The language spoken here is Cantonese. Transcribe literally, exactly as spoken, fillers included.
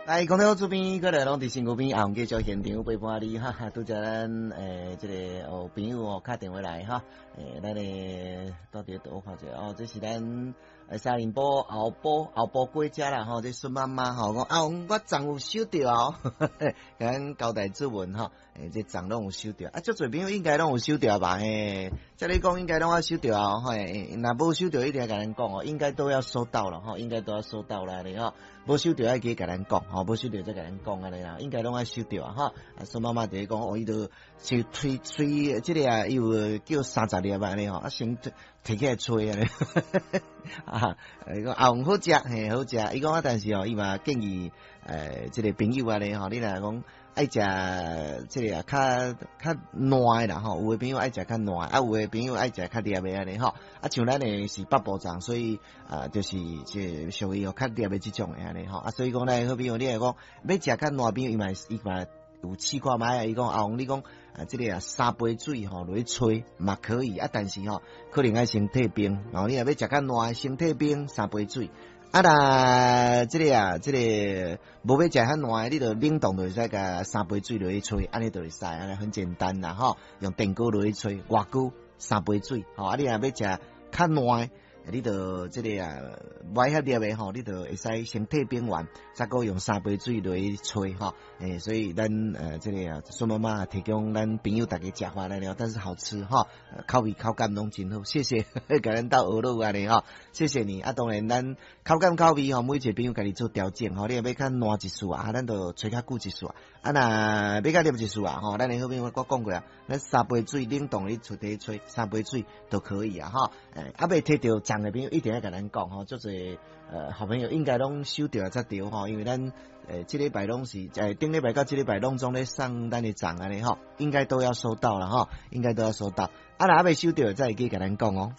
来，空调这边过来拢伫身躯边，啊，继续现场陪伴你哈。拄则咱诶，即、这个哦朋友哦，打电话来哈。诶，咱诶到底倒看者哦，这是咱诶沙林堡后堡后堡过家啦吼，这孙妈妈吼讲啊，我账有收着哦，咱交代指纹吼，诶，这账拢有收着啊，足侪朋友应该拢有收着吧？嘿，照你讲应该拢要收着哦，嘿，若无收着一定要甲咱讲哦，应该都要收到了吼，应该都要收到啦，你吼。无收到爱记甲咱讲，吼，无收到再甲咱讲安尼啦，应该拢爱收到啊，哈。啊，孙妈妈伫讲，哦，伊都就吹吹，即个啊，伊有叫三十粒安尼吼，啊，先摕起来吹安尼，啊，伊讲啊，好食，嘿，好食。伊讲啊，但是哦，伊嘛建议，诶，即个朋友安尼吼，你若讲爱食即个啊，较较烂啦吼，有诶朋友爱食较烂，啊，有诶朋友爱食较黏诶安尼吼。啊，像咱诶是北部粽，所以啊，就是即属于哦较黏诶即种诶安尼吼。啊，所以讲咧，好比如你来讲要食较烂，比如伊嘛伊嘛有试看卖啊。伊讲啊，你讲啊，即个啊三杯水吼落去吹嘛可以啊，但是吼可能爱先退冰。然后你若要食较烂，先退冰三杯水。啊啦，即个啊，即个无要食较烂，你著冷冻就会使甲三杯水落去吹，安尼就会使，安尼很简单啦吼。用电锅落去吹，偌久三杯水，吼啊！你若要食较烂，你著即个啊，买遐粒诶吼，你著会使先退冰完，再个用三杯水落去吹吼。诶、欸，所以咱呃即、这个啊，孙妈妈提供咱朋友大家食饭来了，但是好吃哈，口味口感拢真好，谢谢，甲咱斗学路安尼吼，谢谢你啊！当然咱口感口味吼，每一个朋友家己做调整吼，你若要较烂一丝啊，咱就吹较久一丝啊，啊若要较黏一丝啊吼，咱诶好朋友我讲过啊，咱三杯水冷冻你出底吹，三杯水都可以啊哈，诶，啊未摕到账诶朋友一定要甲咱讲吼，就是呃好朋友应该拢收到才对吼，因为咱。诶，这礼拜拢是诶，顶礼拜到这礼拜拢总咧送咱的账安尼吼，应该都要收到了吼，应该都要收到。啊，若还未收到，再会记甲咱讲哦。